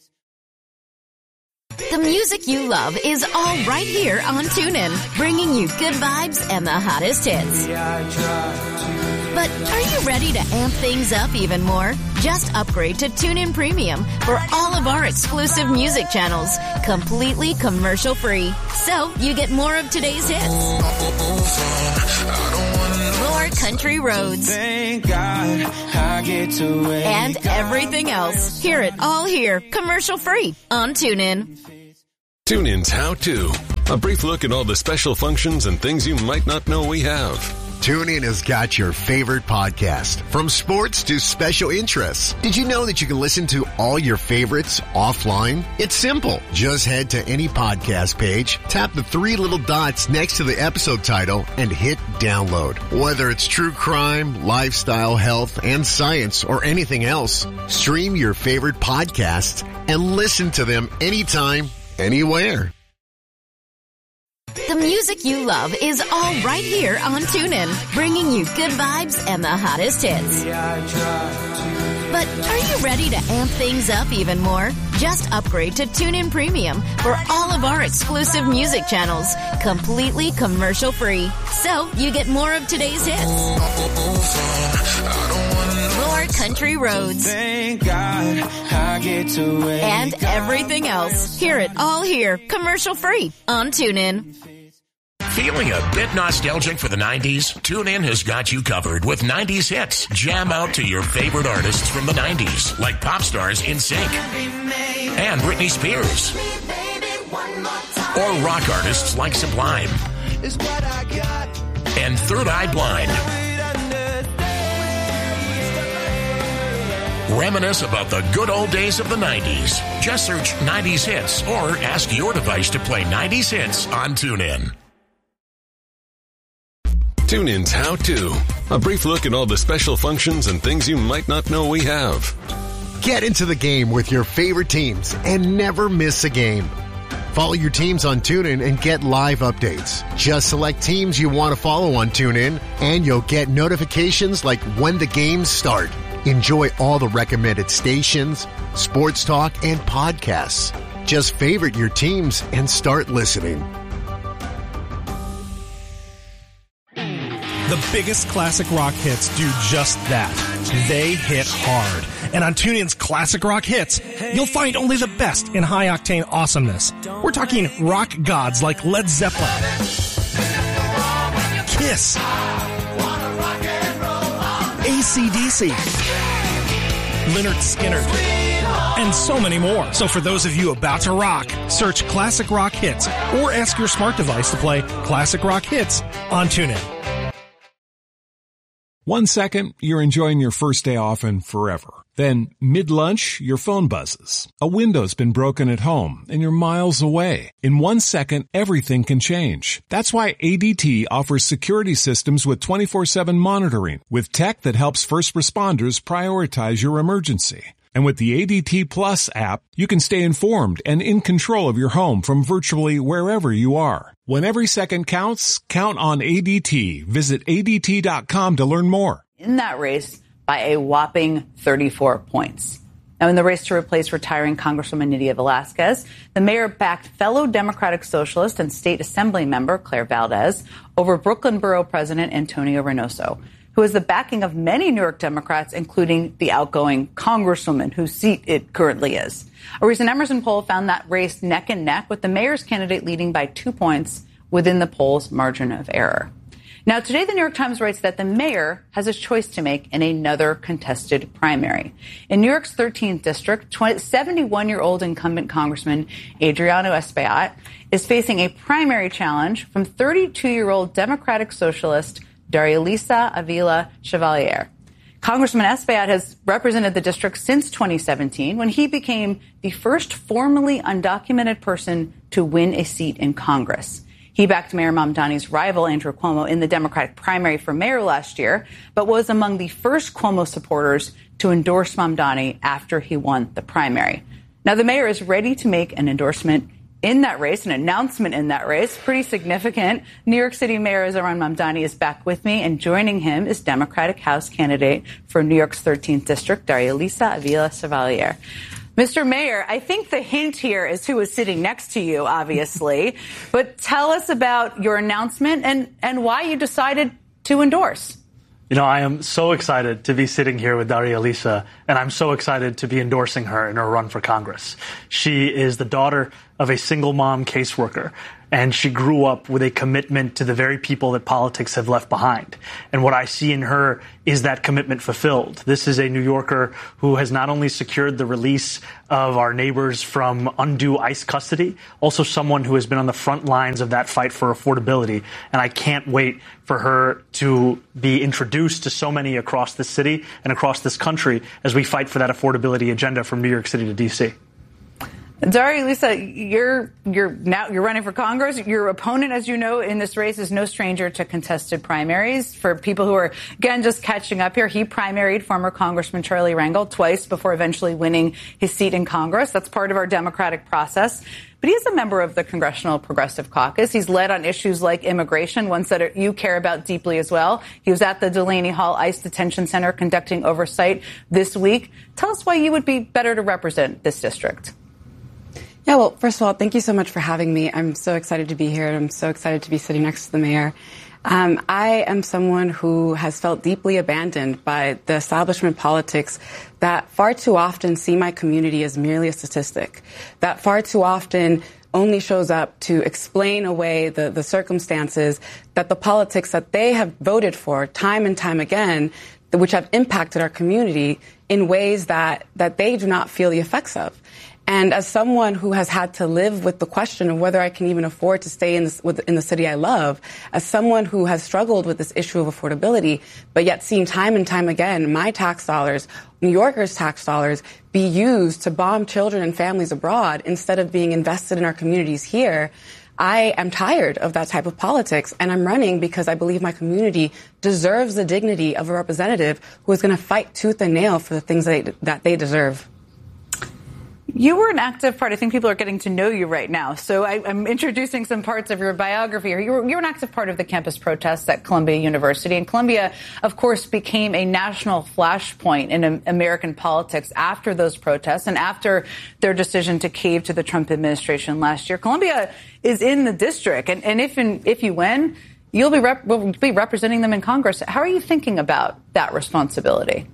[SPEAKER 3] The music you love is all right here on TuneIn, bringing you good vibes and the hottest hits. But are you ready to amp things up even more? Just upgrade to TuneIn Premium for all of our exclusive music channels, completely commercial-free. So you get more of today's hits, more country roads,
[SPEAKER 4] Thank God I get to wake
[SPEAKER 3] and everything else. Hear it all here, commercial-free on TuneIn.
[SPEAKER 5] TuneIn's How To. A brief look at all the special functions and things you might not know we have.
[SPEAKER 6] TuneIn has got your favorite podcast, from sports to special interests. Did you know that you can listen to all your favorites offline? It's simple. Just head to any podcast page, tap the three little dots next to the episode title, and hit download. Whether it's true crime, lifestyle, health, and science, or anything else, stream your favorite podcasts and listen to them anytime, anywhere.
[SPEAKER 3] The music you love is all right here on TuneIn, bringing you good vibes and the hottest hits. But are you ready to amp things up even more? Just upgrade to TuneIn Premium for all of our exclusive music channels, completely commercial-free. So you get more of today's hits, more country roads,
[SPEAKER 4] Thank God I get to wake
[SPEAKER 3] and everything else. Hear it all here, commercial-free on TuneIn.
[SPEAKER 17] Feeling a bit nostalgic for the nineties? TuneIn has got you covered with nineties hits. Jam out to your favorite artists from the nineties, like pop stars NSYNC and Britney Spears, or rock artists like Sublime and Third Eye Blind. Reminisce about the good old days of the nineties. Just search nineties hits or ask your device to play nineties hits on TuneIn.
[SPEAKER 5] TuneIn's How To. A brief look at all the special functions and things you might not know we have.
[SPEAKER 6] Get into the game with your favorite teams and never miss a game. Follow your teams on TuneIn and get live updates. Just select teams you want to follow on TuneIn and you'll get notifications like when the games start. Enjoy all the recommended stations, sports talk, and podcasts. Just favorite your teams and start listening.
[SPEAKER 12] The biggest classic rock hits do just that. They hit hard. And on TuneIn's Classic Rock Hits, you'll find only the best in high-octane awesomeness. We're talking rock gods like Led Zeppelin, Kiss, A C D C, Lynyrd Skynyrd, and so many more. So for those of you about to rock, search Classic Rock Hits or ask your smart device to play Classic Rock Hits on TuneIn.
[SPEAKER 10] One second, you're enjoying your first day off and forever. Then, mid-lunch, your phone buzzes. A window's been broken at home and you're miles away. In one second, everything can change. That's why A D T offers security systems with twenty-four seven monitoring, with tech that helps first responders prioritize your emergency. And with the A D T Plus app, you can stay informed and in control of your home from virtually wherever you are. When every second counts, count on A D T. Visit A D T dot com to learn more.
[SPEAKER 14] In that race by a whopping thirty-four points. Now, in the race to replace retiring Congresswoman Nydia Velázquez, the mayor backed fellow Democratic Socialist and State Assembly member Claire Valdez over Brooklyn Borough President Antonio Reynoso, who has the backing of many New York Democrats, including the outgoing Congresswoman whose seat it currently is. A recent Emerson poll found that race neck and neck, with the mayor's candidate leading by two points within the poll's margin of error. Now, today, the New York Times writes that the mayor has a choice to make in another contested primary. In New York's thirteenth district, seventy-one-year-old incumbent Congressman Adriano Espaillat is facing a primary challenge from thirty-two-year-old Democratic Socialist Darialisa Avila Chevalier. Congressman Espaillat has represented the district since twenty seventeen, when he became the first formally undocumented person to win a seat in Congress. He backed Mayor Mamdani's rival, Andrew Cuomo, in the Democratic primary for mayor last year, but was among the first Cuomo supporters to endorse Mamdani after he won the primary. Now, the mayor is ready to make an endorsement in that race, an announcement in that race, pretty significant. New York City Mayor Zohran Mamdani is back with me, and joining him is Democratic House candidate for New York's thirteenth District, Darialisa Avila Chevalier. Mister Mayor, I think the hint here is who is sitting next to you, obviously. But tell us about your announcement and, and why you decided to endorse.
[SPEAKER 15] You know, I am so excited to be sitting here with Darialisa, and I'm so excited to be endorsing her in her run for Congress. She is the daughter of a single mom caseworker, and she grew up with a commitment to the very people that politics have left behind. And what I see in her is that commitment fulfilled. This is a New Yorker who has not only secured the release of our neighbors from undue ICE custody, also someone who has been on the front lines of that fight for affordability. And I can't wait for her to be introduced to so many across this city and across this country as we fight for that affordability agenda from New York City to D C.
[SPEAKER 14] Darialisa, you're you're now you're running for Congress. Your opponent, as you know, in this race is no stranger to contested primaries. For people who are, again, just catching up here, he primaried former Congressman Charlie Rangel twice before eventually winning his seat in Congress. That's part of our democratic process. But he is a member of the Congressional Progressive Caucus. He's led on issues like immigration, ones that you care about deeply as well. He was at the Delaney Hall ICE Detention Center conducting oversight this week. Tell us why you would be better to represent this district.
[SPEAKER 18] Yeah, well, first of all, thank you so much for having me. I'm so excited to be here. I'm so excited to be sitting next to the mayor. Um, I am someone who has felt deeply abandoned by the establishment politics that far too often see my community as merely a statistic, that far too often only shows up to explain away the, the circumstances that the politics that they have voted for time and time again, which have impacted our community in ways that, that they do not feel the effects of. And as someone who has had to live with the question of whether I can even afford to stay in, this, in the city I love, as someone who has struggled with this issue of affordability, but yet seen time and time again my tax dollars, New Yorkers' tax dollars, be used to bomb children and families abroad instead of being invested in our communities here, I am tired of that type of politics, and I'm running because I believe my community deserves the dignity of a representative who is going to fight tooth and nail for the things that they, that they deserve.
[SPEAKER 14] You were an active part. I think people are getting to know you right now. So I, I'm introducing some parts of your biography here. You were, you were an active part of the campus protests at Columbia University. And Columbia, of course, became a national flashpoint in American politics after those protests and after their decision to cave to the Trump administration last year. Columbia is in the district. And, and if, in, if you win, you'll be, rep, will be representing them in Congress. How are you thinking about that responsibility?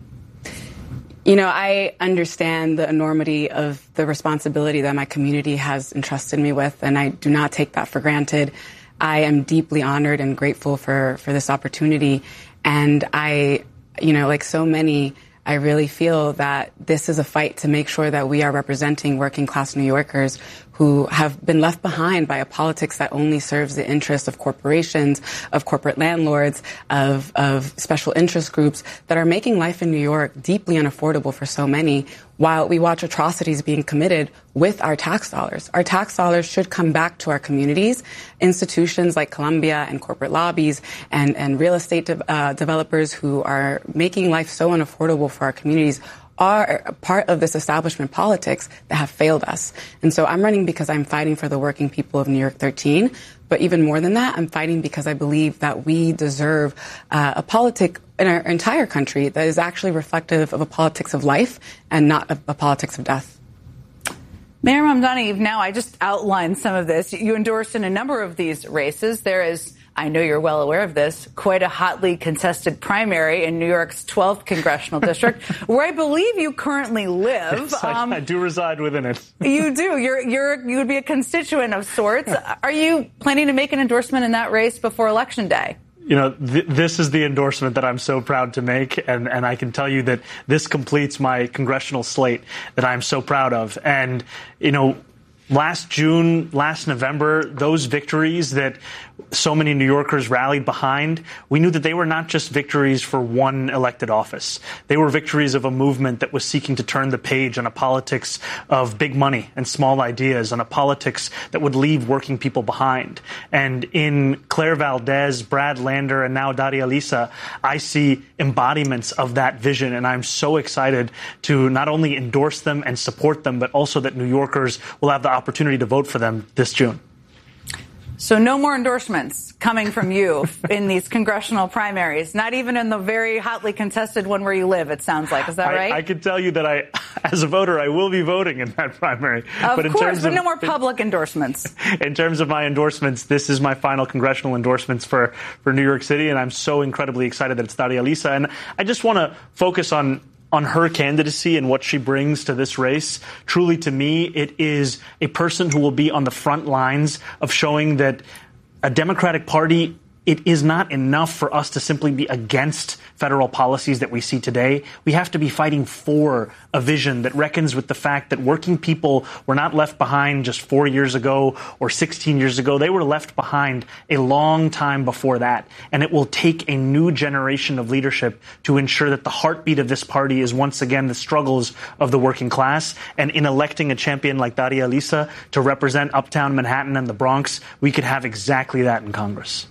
[SPEAKER 18] You know, I understand the enormity of the responsibility that my community has entrusted me with, and I do not take that for granted. I am deeply honored and grateful for, for this opportunity. And I, you know, like so many, I really feel that this is a fight to make sure that we are representing working class New Yorkers who have been left behind by a politics that only serves the interests of corporations, of corporate landlords, of, of special interest groups that are making life in New York deeply unaffordable for so many, while we watch atrocities being committed with our tax dollars. Our tax dollars should come back to our communities. Institutions like Columbia and corporate lobbies and, and real estate de- uh, developers who are making life so unaffordable for our communities are part of this establishment politics that have failed us. And so I'm running because I'm fighting for the working people of New York thirteen. But even more than that, I'm fighting because I believe that we deserve uh, a politic in our entire country that is actually reflective of a politics of life and not a, a politics of death.
[SPEAKER 14] Mayor Mamdani, now I just outlined some of this. You endorsed in a number of these races. There is, I know you're well aware of this, quite a hotly contested primary in New York's twelfth congressional district, where I believe you currently live.
[SPEAKER 15] Yes, um, I, I do reside within it.
[SPEAKER 14] You do. You're, you're, you would be a constituent of sorts. Are you planning to make an endorsement in that race before Election Day?
[SPEAKER 15] You know, th- this is the endorsement that I'm so proud to make, and, and I can tell you that this completes my congressional slate that I'm so proud of. And, you know, last June, last November, those victories that so many New Yorkers rallied behind, we knew that they were not just victories for one elected office. They were victories of a movement that was seeking to turn the page on a politics of big money and small ideas, on a politics that would leave working people behind. And in Claire Valdez, Brad Lander, and now Daria Lisa, I see embodiments of that vision, and I'm so excited to not only endorse them and support them, but also that New Yorkers will have the opportunity to vote for them this June.
[SPEAKER 14] So no more endorsements coming from you in these congressional primaries, not even in the very hotly contested one where you live, it sounds like. Is that
[SPEAKER 15] I,
[SPEAKER 14] right?
[SPEAKER 15] I can tell you that I, as a voter, I will be voting in that primary.
[SPEAKER 14] Of
[SPEAKER 15] but in
[SPEAKER 14] course,
[SPEAKER 15] terms
[SPEAKER 14] but
[SPEAKER 15] of,
[SPEAKER 14] no more public endorsements.
[SPEAKER 15] In terms of my endorsements, this is my final congressional endorsements for, for New York City, and I'm so incredibly excited that it's Daria Lisa. And I just want to focus on on her candidacy and what she brings to this race. Truly, to me, it is a person who will be on the front lines of showing that a Democratic Party, it is not enough for us to simply be against federal policies that we see today. We have to be fighting for a vision that reckons with the fact that working people were not left behind just four years ago or sixteen years ago. They were left behind a long time before that. And it will take a new generation of leadership to ensure that the heartbeat of this party is once again the struggles of the working class. And in electing a champion like Daria Lisa to represent uptown Manhattan and the Bronx, we could have exactly that in Congress.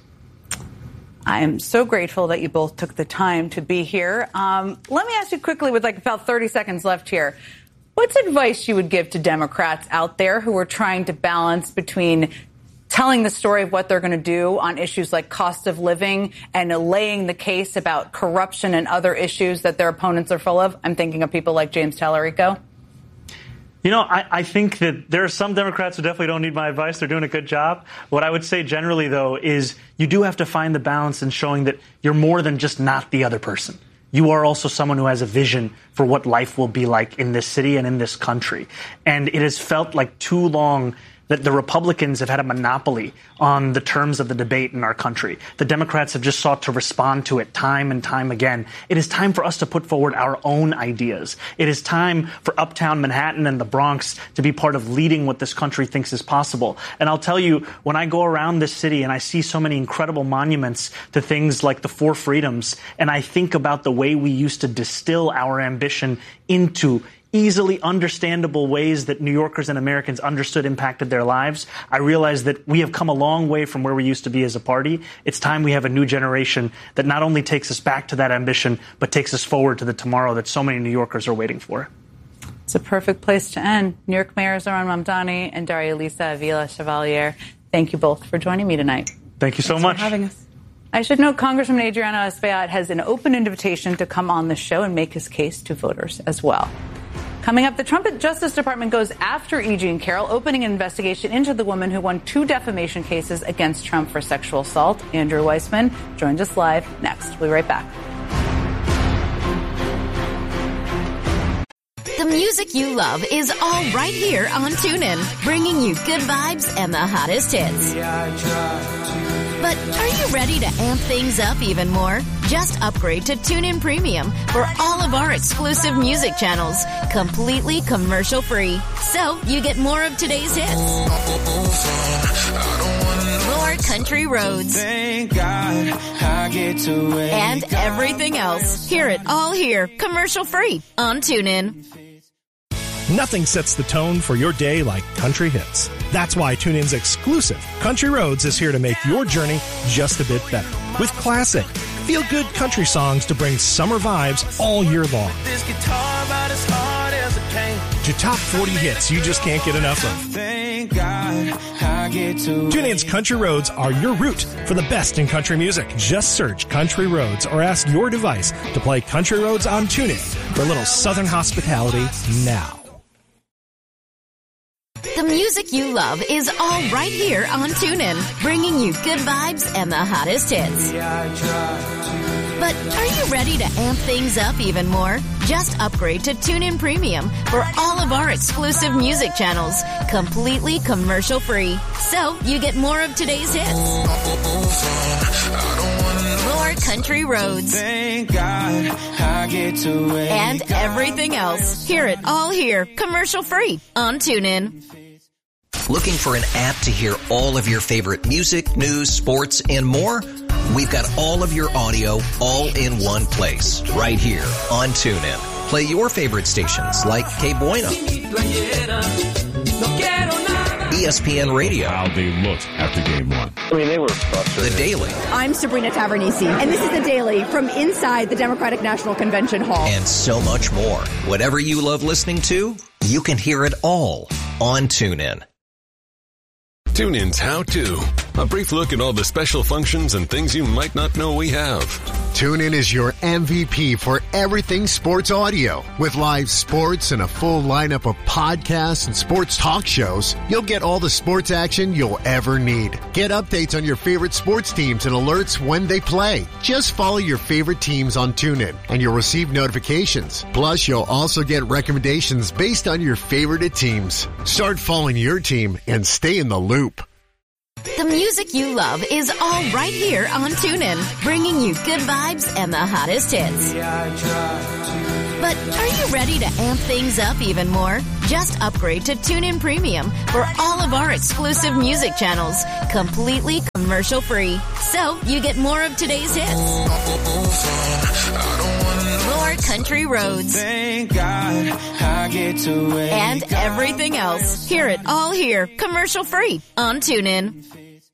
[SPEAKER 14] I am so grateful that you both took the time to be here. Um, let me ask you quickly, with like about thirty seconds left here, what's advice you would give to Democrats out there who are trying to balance between telling the story of what they're going to do on issues like cost of living and laying the case about corruption and other issues that their opponents are full of? I'm thinking of people like James Tallarico.
[SPEAKER 15] You know, I, I think that there are some Democrats who definitely don't need my advice. They're doing a good job. What I would say generally, though, is you do have to find the balance in showing that you're more than just not the other person. You are also someone who has a vision for what life will be like in this city and in this country. And it has felt like too long that the Republicans have had a monopoly on the terms of the debate in our country. The Democrats have just sought to respond to it time and time again. It is time for us to put forward our own ideas. It is time for uptown Manhattan and the Bronx to be part of leading what this country thinks is possible. And I'll tell you, when I go around this city and I see so many incredible monuments to things like the Four Freedoms, and I think about the way we used to distill our ambition into easily understandable ways that New Yorkers and Americans understood impacted their lives, I realize that we have come a long way from where we used to be as a party. It's time we have a new generation that not only takes us back to that ambition, but takes us forward to the tomorrow that so many New Yorkers are waiting for.
[SPEAKER 14] It's a perfect place to end. New York Mayor Zohran Mamdani and Daria Lisa Avila Chevalier, thank you both for joining me tonight.
[SPEAKER 15] Thank you so
[SPEAKER 14] Thanks
[SPEAKER 15] much.
[SPEAKER 14] for having us. I should note Congressman Adriano Espaillat has an open invitation to come on the show and make his case to voters as well. Coming up, the Trump Justice Department goes after E. Jean Carroll, opening an investigation into the woman who won two defamation cases against Trump for sexual assault. Andrew Weissman joins us live next. We'll be right back.
[SPEAKER 3] The music you love is all right here on TuneIn, bringing you good vibes and the hottest hits. But are you ready to amp things up even more? Just upgrade to TuneIn Premium for all of our exclusive music channels, completely commercial-free. So you get more of today's hits, more country roads,
[SPEAKER 4] Thank God I get to wake
[SPEAKER 3] and everything else. Hear it all here, commercial-free on TuneIn.
[SPEAKER 12] Nothing sets the tone for your day like country hits. That's why TuneIn's exclusive Country Roads is here to make your journey just a bit better. With classic, feel-good country songs to bring summer vibes all year long.
[SPEAKER 4] this guitar about as hard as it can.
[SPEAKER 12] To top forty hits you just can't get enough of.
[SPEAKER 4] Thank God I get to
[SPEAKER 12] TuneIn's Country Roads are your route for the best in country music. Just search Country Roads or ask your device to play Country Roads on TuneIn for a little Southern hospitality now.
[SPEAKER 3] The music you love is all right here on TuneIn, bringing you good vibes and the hottest hits. But are you ready to amp things up even more? Just upgrade to TuneIn Premium for all of our exclusive music channels, completely commercial-free. So you get more of today's hits, more country roads,
[SPEAKER 4] Thank God I get to wake
[SPEAKER 3] and everything else. Hear it all here, commercial-free on TuneIn.
[SPEAKER 19] Looking for an app to hear all of your favorite music, news, sports, and more? We've got all of your audio all in one place, right here on TuneIn. Play your favorite stations like K Bueno, E S P N Radio.
[SPEAKER 20] How they looked after game one.
[SPEAKER 21] I mean, they were frustrated.
[SPEAKER 19] The Daily.
[SPEAKER 22] I'm Sabrina Tavernisi, and this is The Daily from inside the Democratic National Convention Hall.
[SPEAKER 19] And so much more. Whatever you love listening to, you can hear it all on TuneIn.
[SPEAKER 5] TuneIn's How To. A brief look at all the special functions and things you might not know we have.
[SPEAKER 6] TuneIn is your M V P for everything sports audio. With live sports and a full lineup of podcasts and sports talk shows, you'll get all the sports action you'll ever need. Get updates on your favorite sports teams and alerts when they play. Just follow your favorite teams on TuneIn, and you'll receive notifications. Plus, you'll also get recommendations based on your favorite teams. Start following your team and stay in the loop.
[SPEAKER 3] The music you love is all right here on TuneIn, bringing you good vibes and the hottest hits. But are you ready to amp things up even more? Just upgrade to TuneIn Premium for all of our exclusive music channels, completely commercial-free. So you get more of today's hits, more country roads,
[SPEAKER 4] Thank God I get to wake
[SPEAKER 3] and everything else. Hear it all here, commercial-free on TuneIn.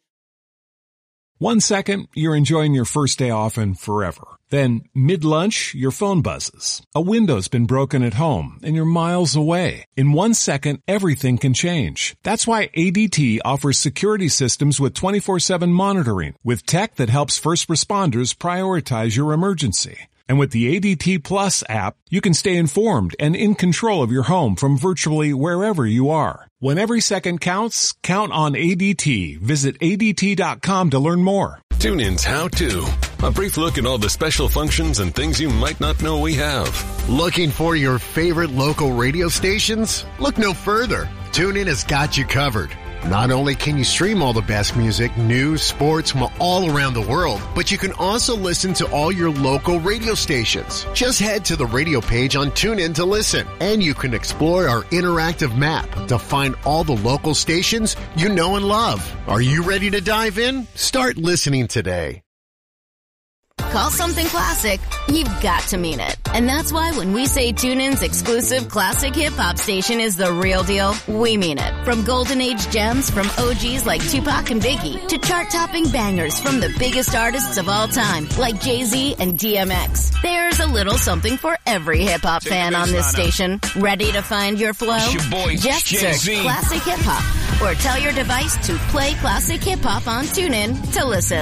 [SPEAKER 10] One second, you're enjoying your first day off and forever. Then, mid-lunch, your phone buzzes. A window's been broken at home and you're miles away. In one second, everything can change. That's why A D T offers security systems with twenty-four seven monitoring, with tech that helps first responders prioritize your emergency. And with the A D T Plus app, you can stay informed and in control of your home from virtually wherever you are. When every second counts, count on A D T. Visit A D T dot com to learn more.
[SPEAKER 5] TuneIn's How To. A brief look at all the special functions and things you might not know we have.
[SPEAKER 6] Looking for your favorite local radio stations? Look no further. TuneIn has got you covered. Not only can you stream all the best music, news, sports from all around the world, but you can also listen to all your local radio stations. Just head to the radio page on TuneIn to listen, and you can explore our interactive map to find all the local stations you know and love. Are you ready to dive in? Start listening today.
[SPEAKER 3] Call something classic, you've got to mean it. And that's why when we say TuneIn's exclusive classic hip-hop station is the real deal, we mean it. From golden age gems from O Gs like Tupac and Biggie to chart-topping bangers from the biggest artists of all time like Jay-Z and D M X. There's a little something for every hip-hop fan on this station. Ready to find your flow?
[SPEAKER 4] Your boy,
[SPEAKER 3] Just
[SPEAKER 4] Jay-Z.
[SPEAKER 3] search Classic Hip-Hop or tell your device to play Classic Hip-Hop on TuneIn to listen.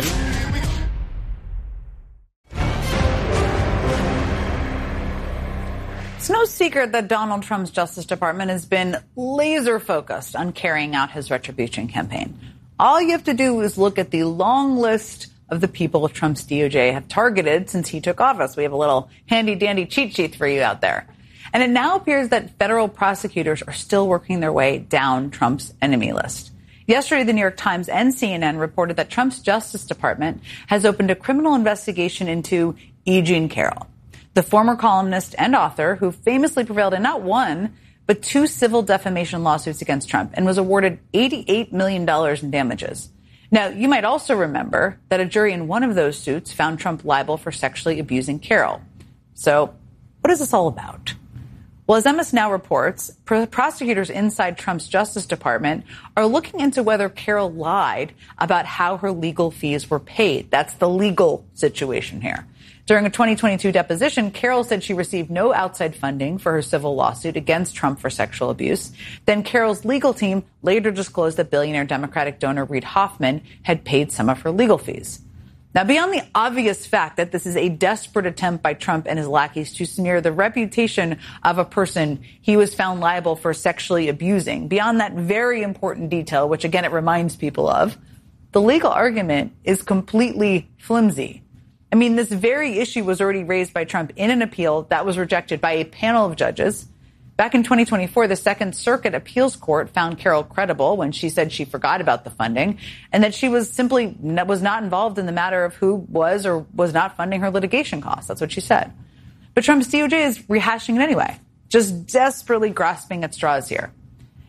[SPEAKER 14] It's no secret that Donald Trump's Justice Department has been laser focused on carrying out his retribution campaign. All you have to do is look at the long list of the people Trump's D O J have targeted since he took office. We have a little handy dandy cheat sheet for you out there. And it now appears that federal prosecutors are still working their way down Trump's enemy list. Yesterday, the New York Times and C N N reported that Trump's Justice Department has opened a criminal investigation into E. Jean Carroll, the former columnist and author who famously prevailed in not one, but two civil defamation lawsuits against Trump and was awarded eighty-eight million dollars in damages. Now, you might also remember that a jury in one of those suits found Trump liable for sexually abusing Carroll. So, what is this all about? Well, as M S Now reports, pr- prosecutors inside Trump's Justice Department are looking into whether Carroll lied about how her legal fees were paid. That's the legal situation here. During a twenty twenty-two deposition, Carroll said she received no outside funding for her civil lawsuit against Trump for sexual abuse. Then Carroll's legal team later disclosed that billionaire Democratic donor Reid Hoffman had paid some of her legal fees. Now, beyond the obvious fact that this is a desperate attempt by Trump and his lackeys to smear the reputation of a person he was found liable for sexually abusing, beyond that very important detail, which again it reminds people of, the legal argument is completely flimsy. I mean, this very issue was already raised by Trump in an appeal that was rejected by a panel of judges. Back in twenty twenty-four, the Second Circuit Appeals Court found Carroll credible when she said she forgot about the funding and that she was simply was not involved in the matter of who was or was not funding her litigation costs. That's what she said. But Trump's D O J is rehashing it anyway, just desperately grasping at straws here.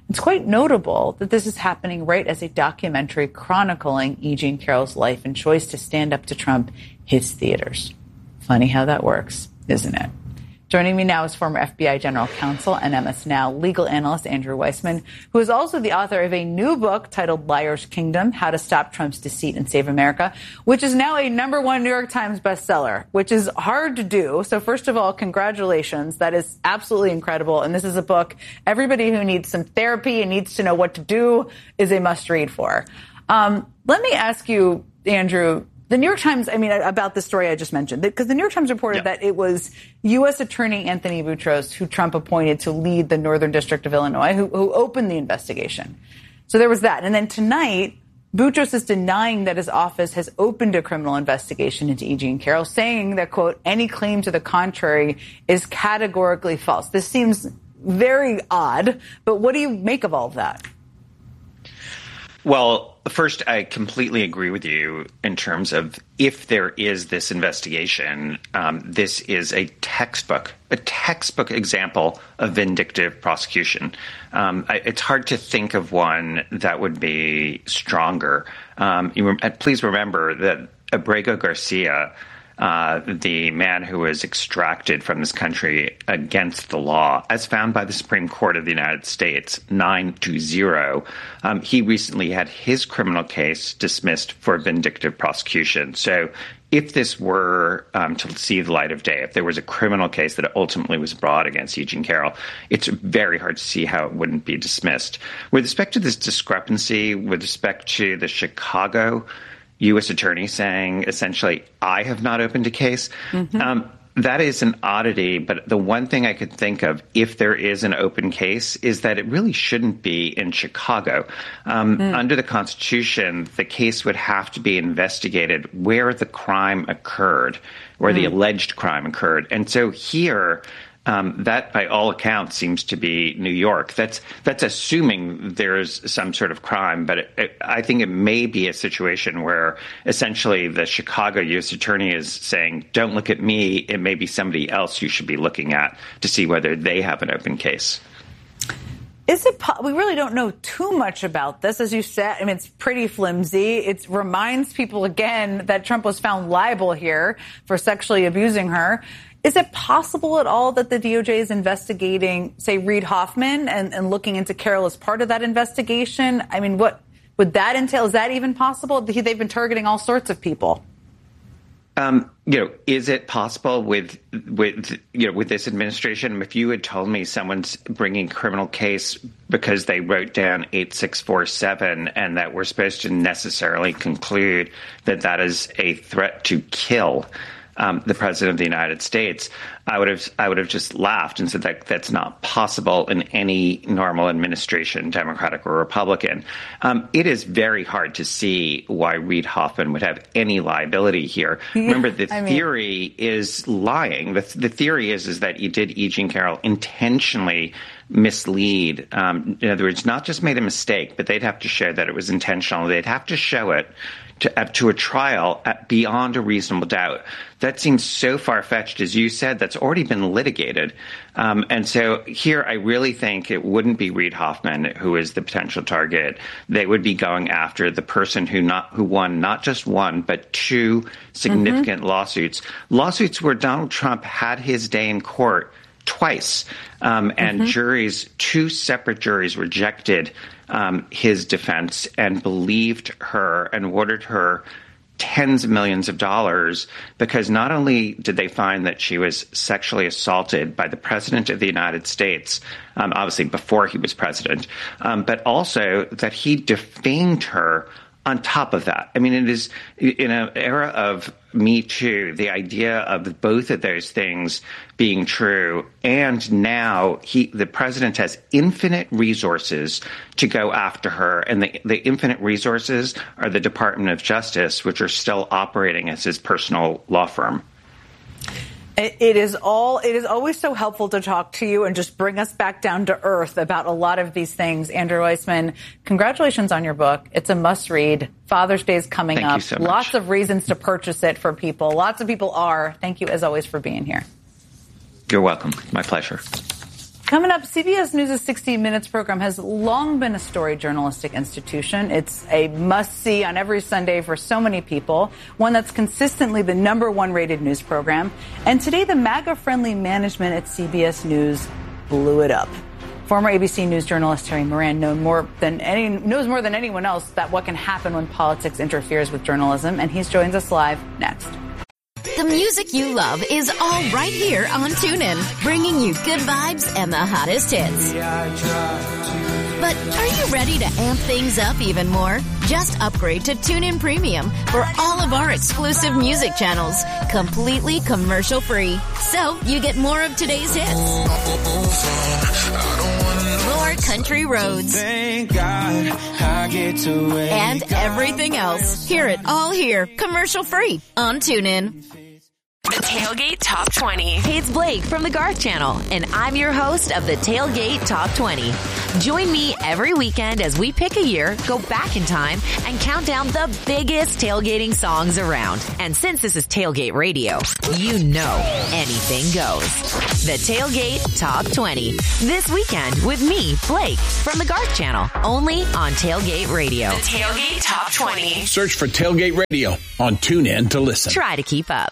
[SPEAKER 14] It's quite notable that this is happening right as a documentary chronicling E. Jean Carroll's life and choice to stand up to Trump hits theaters. Funny how that works, isn't it? Joining me now is former F B I General Counsel and M S Now legal analyst Andrew Weissmann, who is also the author of a new book titled Liar's Kingdom, How to Stop Trump's Deceit and Save America, which is now a number one New York Times bestseller, which is hard to do. So first of all, congratulations. That is absolutely incredible. And this is a book everybody who needs some therapy and needs to know what to do is a must read for. Um, let me ask you, Andrew, the New York Times, I mean, about the story I just mentioned, because the New York Times reported yeah. that it was U S Attorney Anthony Boutros, who Trump appointed to lead the Northern District of Illinois, who, who opened the investigation. So there was that. And then tonight, Boutros is denying that his office has opened a criminal investigation into E. Jean Carroll, saying that, quote, any claim to the contrary is categorically false. This seems very odd, but what do you make of all of that?
[SPEAKER 2] Well, first, I completely agree with you in terms of if there is this investigation, um, this is a textbook, a textbook example of vindictive prosecution. Um, I, it's hard to think of one that would be stronger. Um, you, please remember that Abrego Garcia, Uh, the man who was extracted from this country against the law, as found by the Supreme Court of the United States, nine to zero. Um, he recently had his criminal case dismissed for vindictive prosecution. So if this were um, to see the light of day, if there was a criminal case that ultimately was brought against E. Jean Carroll, it's very hard to see how it wouldn't be dismissed. With respect to this discrepancy, with respect to the Chicago U S attorney saying, essentially, I have not opened a case. Mm-hmm. Um, that is an oddity. But the one thing I could think of, if there is an open case, is that it really shouldn't be in Chicago. Um, mm. Under the Constitution, the case would have to be investigated where the crime occurred, where mm. the alleged crime occurred. And so here, Um, that, by all accounts, seems to be New York. That's that's assuming there's some sort of crime, but it, it, I think it may be a situation where essentially the Chicago U S attorney is saying, don't look at me, it may be somebody else you should be looking at to see whether they have an open case.
[SPEAKER 14] Is it? Po- we really don't know too much about this. As you said, I mean, it's pretty flimsy. It reminds people again that Trump was found liable here for sexually abusing her. Is it possible at all that the D O J is investigating, say, Reid Hoffman and, and looking into Carroll as part of that investigation? I mean, what would that entail? Is that even possible? They've been targeting all sorts of people.
[SPEAKER 2] Um, you know, is it possible with with you know with this administration? If you had told me someone's bringing a criminal case because they wrote down eight six four seven and that we're supposed to necessarily conclude that that is a threat to kill Um, the president of the United States, I would have I would have just laughed and said that that's not possible in any normal administration, Democratic or Republican. Um, it is very hard to see why Reid Hoffman would have any liability here. Yeah, Remember, the I theory mean... is lying. The, the theory is is that you did E. Jean Carroll intentionally mislead. Um, in other words, not just made a mistake, but they'd have to show that it was intentional. They'd have to show it to, uh, to a trial at beyond a reasonable doubt. That seems so far-fetched, as you said. That's already been litigated. Um, and so here I really think it wouldn't be Reid Hoffman who is the potential target. They would be going after the person who not who won not just one, but two significant mm-hmm. lawsuits. Lawsuits where Donald Trump had his day in court twice. Um, and mm-hmm. juries, two separate juries rejected um, his defense and believed her and awarded her tens of millions of dollars because not only did they find that she was sexually assaulted by the president of the United States, um, obviously before he was president, um, but also that he defamed her on top of that. I mean, it is in an era of Me Too, the idea of both of those things being true. And now he, the president has infinite resources to go after her. And the, the infinite resources are the Department of Justice, which are still operating as his personal law firm.
[SPEAKER 14] It is all, it is always so helpful to talk to you and just bring us back down to earth about a lot of these things. Andrew Weissmann, congratulations on your book. It's a must read. Father's Day is coming
[SPEAKER 2] Thank
[SPEAKER 14] up.
[SPEAKER 2] You so much.
[SPEAKER 14] Lots of reasons to purchase it for people. Lots of people are. Thank you as always for being here.
[SPEAKER 2] You're welcome. My pleasure.
[SPEAKER 14] Coming up, C B S News' sixty minutes program has long been a storied journalistic institution. It's a must-see on every Sunday for so many people, one that's consistently the number one rated news program. And today, the MAGA-friendly management at C B S News blew it up. Former A B C News journalist Terry Moran knows more than any, knows more than anyone else that what can happen when politics interferes with journalism, and he joins us live next.
[SPEAKER 3] The music you love is all right here on TuneIn, bringing you good vibes and the hottest hits. But are you ready to amp things up even more? Just upgrade to TuneIn Premium for all of our exclusive music channels, completely commercial-free. So you get more of today's hits, more country roads, and everything else. Hear it all here, commercial-free on TuneIn.
[SPEAKER 8] The Tailgate Top twenty. Hey, it's Blake from the Garth Channel, and I'm your host of the Tailgate Top twenty. Join me every weekend as we pick a year, go back in time, and count down the biggest tailgating songs around. And since this is Tailgate Radio, you know anything goes. The Tailgate Top twenty. This weekend with me, Blake, from the Garth Channel, only on Tailgate Radio. The Tailgate Top twenty.
[SPEAKER 21] Search for Tailgate Radio on TuneIn to listen.
[SPEAKER 8] Try to keep up.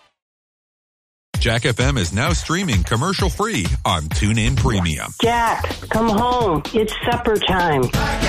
[SPEAKER 23] Jack F M is now streaming commercial-free on TuneIn Premium.
[SPEAKER 24] Jack, come home. It's supper time.